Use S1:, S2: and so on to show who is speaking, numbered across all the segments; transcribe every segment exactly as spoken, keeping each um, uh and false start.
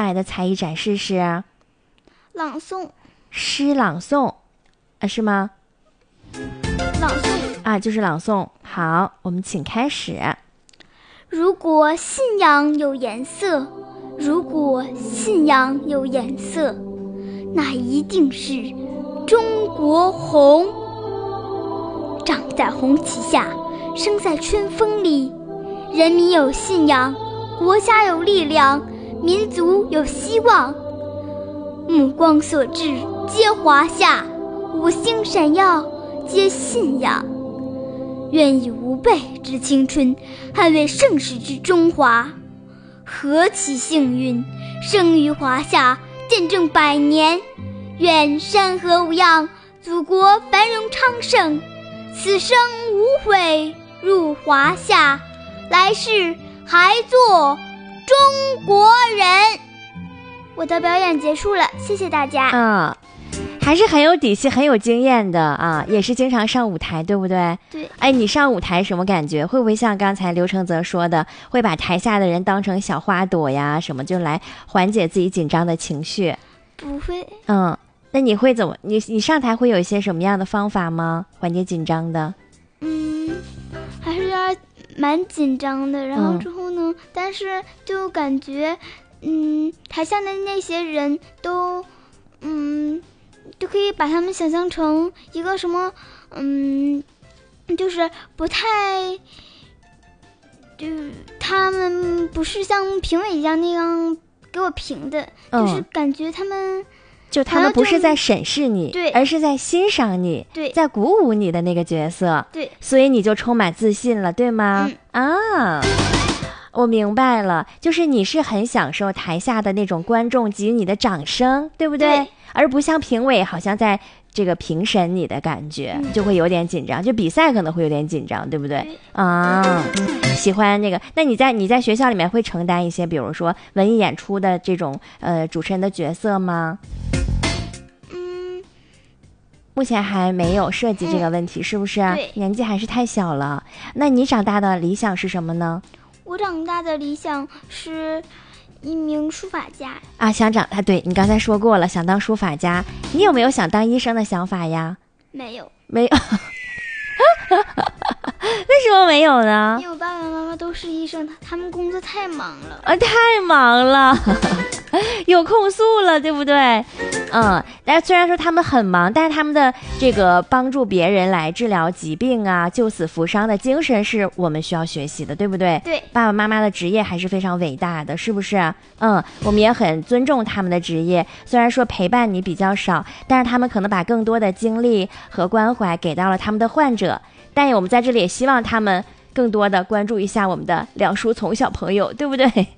S1: 来的才艺展示是
S2: 朗诵，
S1: 诗朗诵啊，是吗？
S2: 朗诵
S1: 啊，就是朗诵。好，我们请开始。
S2: 如果信仰有颜色，如果信仰有颜色，那一定是中国红。长在红旗下，生在春风里，人民有信仰，国家有力量，民族有希望。目光所至皆华夏，五星闪耀皆信仰。愿以吾辈之青春，捍卫盛世之中华。何其幸运，生于华夏，见证百年。愿山河无恙，祖国繁荣昌盛。此生无悔入华夏，来世还做中国人。我的表演结束了，谢谢大家。
S1: 嗯，还是很有底气，很有经验的啊，也是经常上舞台，对不对？
S2: 对。
S1: 哎，你上舞台什么感觉？会不会像刚才刘承泽说的，会把台下的人当成小花朵呀，什么就来缓解自己紧张的情绪？
S2: 不会。
S1: 嗯，那你会怎么？你你上台会有一些什么样的方法吗？缓解紧张的？
S2: 嗯，还是有点蛮紧张的。然后之后呢，嗯、但是就感觉，嗯，台下的那些人都，嗯。就可以把他们想象成一个什么，嗯，就是不太，就是他们不是像评委一样那样给我评的，嗯、就是感觉他们，
S1: 就他们不是在审视你，
S2: 对，
S1: 而是在欣赏你，
S2: 对，
S1: 在鼓舞你的那个角色，
S2: 对，
S1: 所以你就充满自信了，对吗？嗯、啊。我明白了，就是你是很享受台下的那种观众给予你的掌声，对不对？
S2: 对，
S1: 而不像评委好像在这个评审你的感觉，嗯、就会有点紧张，就比赛可能会有点紧张，对不对？
S2: 对
S1: 啊，喜欢那个，那你在你在学校里面会承担一些，比如说文艺演出的这种呃主持人的角色吗？
S2: 嗯，
S1: 目前还没有涉及这个问题，嗯、是不是？
S2: 对，
S1: 年纪还是太小了。那你长大的理想是什么呢？
S2: 我长大的理想是一名书法家
S1: 啊，想长啊，对，你刚才说过了，想当书法家。你有没有想当医生的想法呀？
S2: 没有，
S1: 没有。为什么没有呢？
S2: 因为我爸爸妈妈都是医生，他们工作太忙了
S1: 啊，太忙了，有控诉了，对不对？嗯，但虽然说他们很忙，但是他们的这个帮助别人来治疗疾病啊、救死扶伤的精神是我们需要学习的，对不对？
S2: 对，
S1: 爸爸妈妈的职业还是非常伟大的，是不是？嗯，我们也很尊重他们的职业。虽然说陪伴你比较少，但是他们可能把更多的精力和关怀给到了他们的患者。但我们在这里也希望他们更多的关注一下我们的梁淑从小朋友，对不对？对。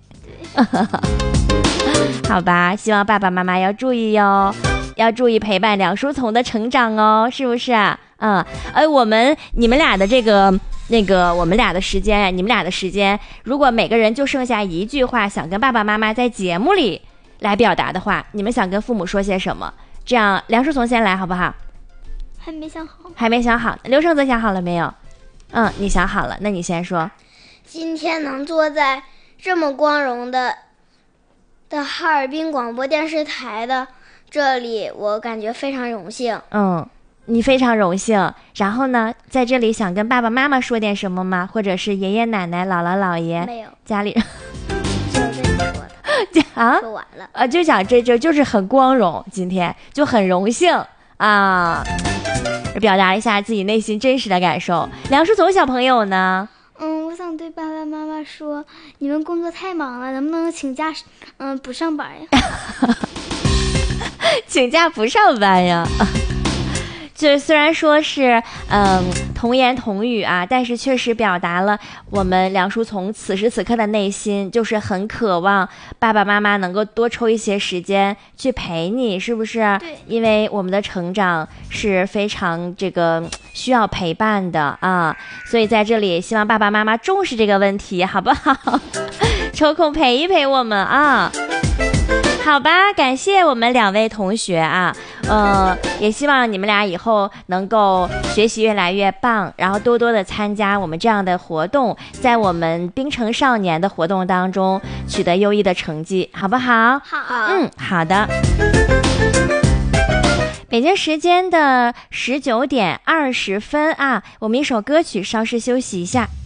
S1: 好吧，希望爸爸妈妈要注意哟，要注意陪伴梁淑从的成长哦，是不是啊？嗯，呃，我们你们俩的这个那个我们俩的时间，你们俩的时间，如果每个人就剩下一句话想跟爸爸妈妈在节目里来表达的话，你们想跟父母说些什么？这样，梁淑从先来好不好？
S2: 还没想好，
S1: 还没想好。刘承泽想好了没有？嗯，你想好了，那你先说。
S3: 今天能坐在这么光荣的的哈尔滨广播电视台的这里，我感觉非常荣幸。
S1: 嗯，你非常荣幸。然后呢，在这里想跟爸爸妈妈说点什么吗？或者是爷爷奶奶、姥姥姥爷？
S3: 没有，
S1: 家里
S3: 就这么说的
S1: 啊？
S3: 说完了
S1: 啊，就讲这就就是很光荣，今天就很荣幸啊。表达一下自己内心真实的感受。梁淑从小朋友呢？
S2: 嗯，我想对爸爸妈妈说，你们工作太忙了，能不能请假，嗯，不上班呀？
S1: 请假不上班呀？这虽然说是嗯童言童语啊，但是确实表达了我们梁淑从此时此刻的内心，就是很渴望爸爸妈妈能够多抽一些时间去陪你，是不是？
S2: 对，
S1: 因为我们的成长是非常这个需要陪伴的啊，所以在这里希望爸爸妈妈重视这个问题，好不好？抽空陪一陪我们啊。 好吧，感谢我们两位同学啊，呃，也希望你们俩以后能够学习越来越棒，然后多多的参加我们这样的活动，在我们冰城少年的活动当中取得优异的成绩，好不好？
S2: 好，
S1: 嗯，好的。北京时间的十九点二十分啊，我们一首歌曲稍事休息一下。